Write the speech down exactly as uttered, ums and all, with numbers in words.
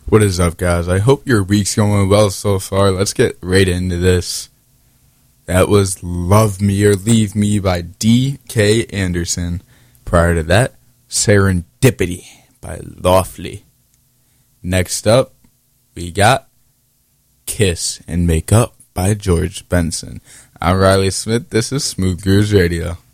What is up, guys? I hope your week's going well so far. Let's get right into this. That was Love Me or Leave Me by D K Anderson. Prior to that, Serendipity by Lawfully. Next up, we got Kiss and Make Up by George Benson. I'm Riley Smith. This is Smooth Grooves Radio.